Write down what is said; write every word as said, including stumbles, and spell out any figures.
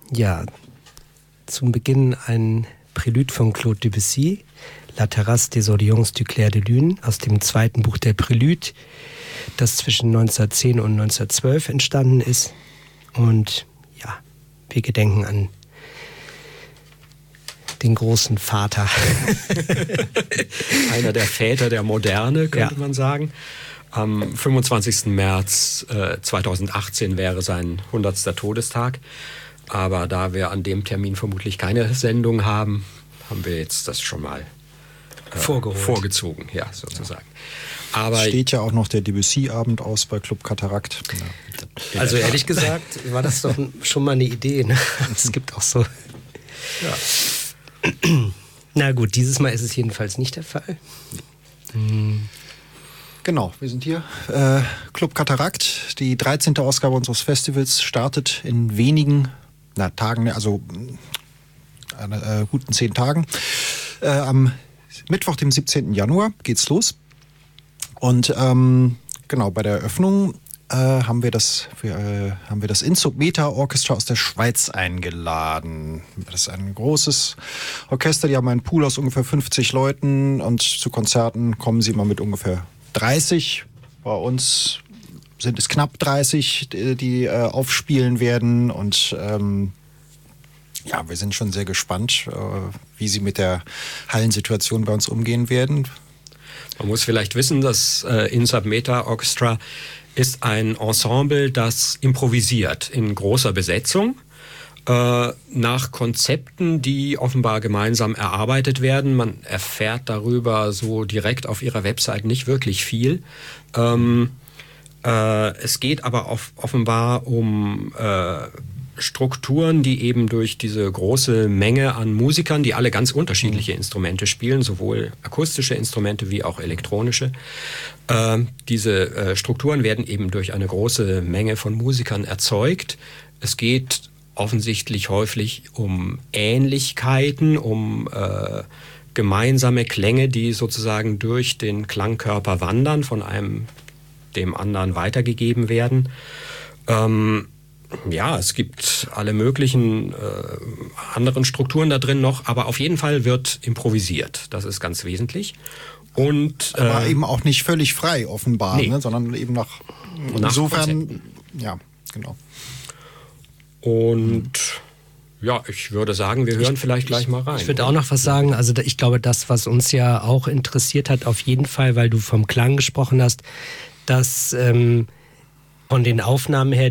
Ja, zum Beginn ein Prélude von Claude Debussy, La Terrasse des Odeons du Clair de Lune, aus dem zweiten Buch der Prélude, das zwischen neunzehnhundertzehn und neunzehnhundertzwölf entstanden ist. Und ja, wir gedenken an den großen Vater. Einer der Väter der Moderne, könnte ja. man sagen. Am fünfundzwanzigsten März äh, zweitausendachtzehn wäre sein hundertster Todestag. Aber da wir an dem Termin vermutlich keine Sendung haben, haben wir jetzt das schon mal äh, vorgezogen, ja, sozusagen. Aber steht ja auch noch der Debussy-Abend aus bei Club Katarakt. Ja. Also ehrlich gesagt war das doch schon mal eine Idee. Ne? Es gibt auch so... Ja. Na gut, dieses Mal ist es jedenfalls nicht der Fall. Hm. Genau, wir sind hier. Äh, Club Katarakt, die dreizehnte Ausgabe unseres Festivals startet in wenigen na, Tagen, also äh, guten zehn Tagen. Äh, am Mittwoch, dem siebzehnten Januar, geht's los. Und ähm, genau, bei der Eröffnung äh, haben wir das, wir, äh, haben wir das Insubmeta Orchestra aus der Schweiz eingeladen. Das ist ein großes Orchester, die haben einen Pool aus ungefähr fünfzig Leuten und zu Konzerten kommen sie immer mit ungefähr dreißig. Bei uns sind es knapp dreißig, die, die äh, aufspielen werden. Und ähm, ja, wir sind schon sehr gespannt, äh, wie sie mit der Hallensituation bei uns umgehen werden. Man muss vielleicht wissen, das äh, Insubmeta Orchestra ist ein Ensemble, das improvisiert in großer Besetzung äh, nach Konzepten, die offenbar gemeinsam erarbeitet werden. Man erfährt darüber so direkt auf ihrer Website nicht wirklich viel. Ähm, äh, es geht aber auf, offenbar um äh, Strukturen, die eben durch diese große Menge an Musikern, die alle ganz unterschiedliche Instrumente spielen, sowohl akustische Instrumente wie auch elektronische, äh, diese äh, Strukturen werden eben durch eine große Menge von Musikern erzeugt. Es geht offensichtlich häufig um Ähnlichkeiten, um äh, gemeinsame Klänge, die sozusagen durch den Klangkörper wandern, von einem dem anderen weitergegeben werden. Ähm, Ja, es gibt alle möglichen äh, anderen Strukturen da drin noch, aber auf jeden Fall wird improvisiert. Das ist ganz wesentlich. Und, äh, aber eben auch nicht völlig frei, offenbar, nee. ne, sondern eben nach, nach insofern, Konzepten. Ja, genau. Und ja, ich würde sagen, wir hören ich, vielleicht gleich mal rein. Ich würde auch noch was sagen. Also ich glaube, das, was uns ja auch interessiert hat, auf jeden Fall, weil du vom Klang gesprochen hast, dass ähm, von den Aufnahmen her